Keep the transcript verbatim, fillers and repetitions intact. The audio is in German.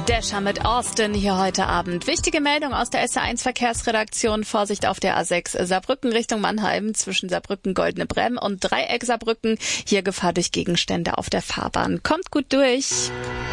Desha mit Austin hier heute Abend. Wichtige Meldung aus der S R eins Verkehrsredaktion. Vorsicht auf der A sechs Saarbrücken Richtung Mannheim zwischen Saarbrücken Goldene Bremm und Dreieck Saarbrücken. Hier Gefahr durch Gegenstände auf der Fahrbahn. Kommt gut durch.